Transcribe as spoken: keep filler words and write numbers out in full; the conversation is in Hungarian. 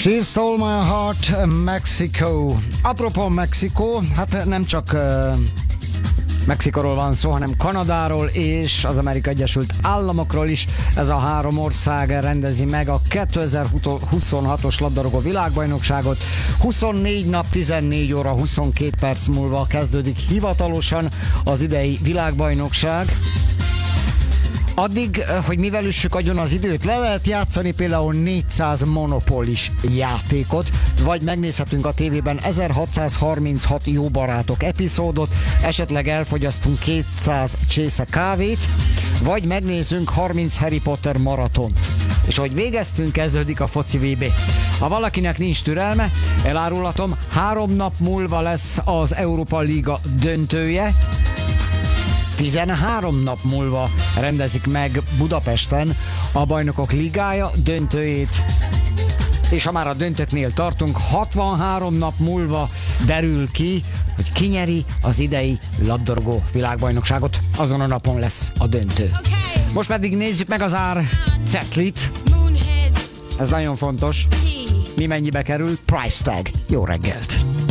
She Stole My Heart, Mexico. Apropó Mexikó, hát nem csak uh, Mexikóról van szó, hanem Kanadáról és az Amerikai Egyesült Államokról is. Ez a három ország rendezi meg a kétezer-huszonhatos labdarúgó világbajnokságot. huszonnégy nap, tizennégy óra, huszonkét perc múlva kezdődik hivatalosan az idei világbajnokság. Addig, hogy mivel üssük agyon az időt, le lehet játszani például négyszáz monopolis játékot, vagy megnézhetünk a tévében ezerhatszázharminchat Jó barátok epizódot, esetleg elfogyasztunk kétszáz csésze kávét, vagy megnézzünk harminc Harry Potter maratont. És hogy végeztünk, kezdődik a foci vé bé. Ha valakinek nincs türelme, elárulhatom, három nap múlva lesz az Európa Liga döntője, tizenhárom nap múlva rendezik meg Budapesten a Bajnokok Ligája döntőjét, és ha már a döntőknél tartunk, hatvanhárom nap múlva derül ki, hogy ki nyeri az idei labdarúgó világbajnokságot. Azon a napon lesz a döntő. Most pedig nézzük meg az ár cetlit. Ez nagyon fontos. Mi mennyibe kerül? Price tag. Jó reggelt!